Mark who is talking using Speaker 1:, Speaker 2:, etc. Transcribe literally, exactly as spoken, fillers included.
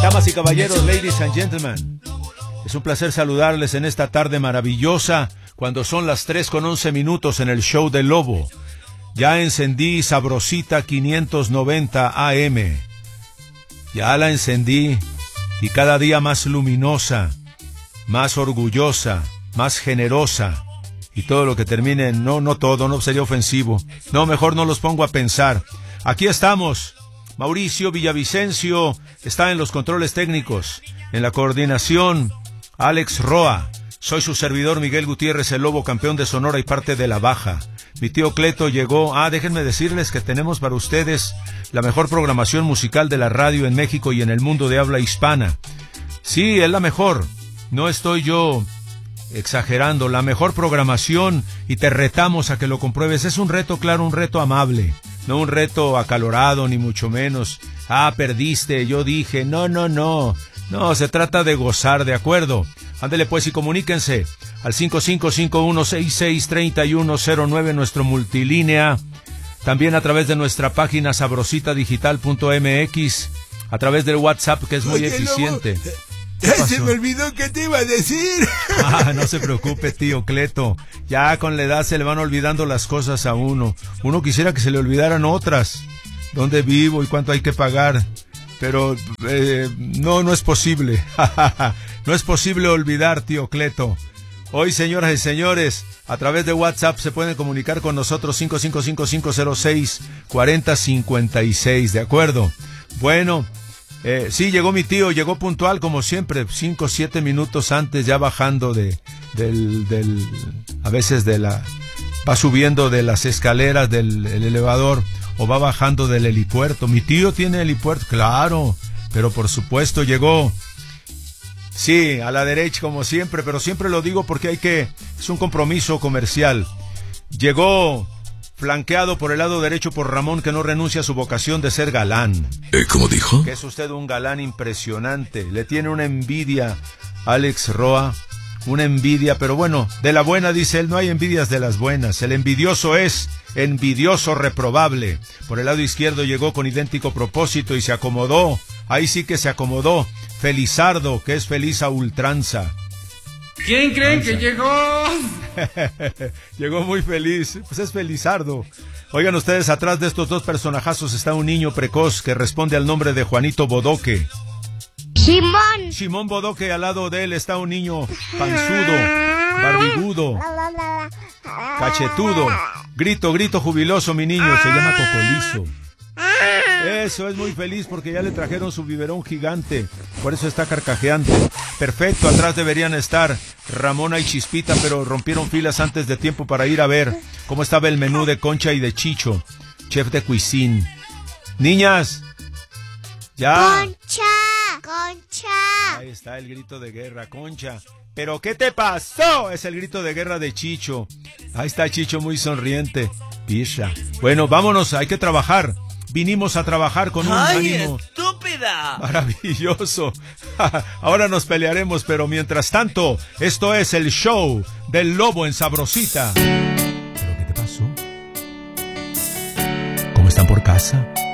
Speaker 1: Damas y caballeros, ladies and gentlemen, es un placer saludarles en esta tarde maravillosa, cuando son las tres con once minutos en el show del Lobo. Ya encendí Sabrosita quinientos noventa A M. Ya la encendí y cada día más luminosa, más orgullosa, más generosa. Y todo lo que termine en no, no todo, no sería ofensivo. No, mejor no los pongo a pensar. Aquí estamos. Mauricio Villavicencio está en los controles técnicos. En la coordinación, Alex Roa. Soy su servidor Miguel Gutiérrez, el Lobo, campeón de Sonora y parte de la Baja. Mi tío Cleto llegó. Ah, déjenme decirles que tenemos para ustedes la mejor programación musical de la radio en México y en el mundo de habla hispana. Sí, es la mejor. No estoy yo exagerando. La mejor programación, y te retamos a que lo compruebes. Es un reto, claro, un reto amable. No un reto acalorado, ni mucho menos. Ah, perdiste, yo dije. No, no, no. No, se trata de gozar, ¿de acuerdo? Ándele pues y comuníquense al cinco cinco cinco uno seis seis tres uno cero nueve, nuestro multilínea. También a través de nuestra página sabrosita digital punto m x. A través del WhatsApp, que es muy
Speaker 2: Oye,
Speaker 1: eficiente.
Speaker 2: Lobo, ¡ay, se me olvidó que te iba a decir!
Speaker 1: Ah, no se preocupe, tío Cleto. Ya con la edad se le van olvidando las cosas a uno. Uno quisiera que se le olvidaran otras. ¿Dónde vivo y cuánto hay que pagar? Pero eh, no, no es posible. No es posible olvidar, tío Cleto. Hoy, señoras y señores, a través de WhatsApp se pueden comunicar con nosotros cinco cinco cinco cinco cero seis cuatro cero cinco seis, ¿de acuerdo? Bueno, eh, sí, llegó mi tío, llegó puntual como siempre, cinco o siete minutos antes, ya bajando de, del, del, a veces de la, va subiendo de las escaleras del el elevador, o va bajando del helipuerto. Mi tío tiene helipuerto, claro, pero por supuesto llegó, sí, a la derecha como siempre, pero siempre lo digo porque hay que, es un compromiso comercial. Llegó flanqueado por el lado derecho por Ramón, que no renuncia a su vocación de ser galán.
Speaker 3: ¿Eh, cómo dijo?
Speaker 1: Que es usted un galán impresionante. Le tiene una envidia, Alex Roa, una envidia, pero bueno, de la buena, dice él, no hay envidias de las buenas. El envidioso es envidioso reprobable. Por el lado izquierdo llegó con idéntico propósito y se acomodó. Ahí sí que se acomodó. Felizardo, que es feliz a ultranza.
Speaker 4: ¿Quién creen que llegó?
Speaker 1: Llegó muy feliz, pues es Felizardo. Oigan ustedes, atrás de estos dos personajazos está un niño precoz que responde al nombre de Juanito Bodoque.
Speaker 5: Simón.
Speaker 1: Simón Bodoque, al lado de él está un niño panzudo, barbigudo, cachetudo. Grito, grito jubiloso, mi niño, se llama Cocolizo. Eso, es muy feliz porque ya le trajeron su biberón gigante, por eso está carcajeando. Perfecto, atrás deberían estar Ramona y Chispita, pero rompieron filas antes de tiempo para ir a ver cómo estaba el menú de Concha y de Chicho, chef de cuisine. Niñas, ya.
Speaker 5: Concha, Concha.
Speaker 1: Ahí está el grito de guerra, Concha. ¿Pero qué te pasó? Es el grito de guerra de Chicho. Ahí está Chicho muy sonriente. Pisha. Bueno, vámonos, hay que trabajar. Vinimos a trabajar con un
Speaker 4: ¡Ay,
Speaker 1: ánimo
Speaker 4: estúpida!
Speaker 1: maravilloso. Ahora nos pelearemos, pero mientras tanto, esto es el show del Lobo en Sabrosita. ¿Pero qué te pasó? ¿Cómo están por casa?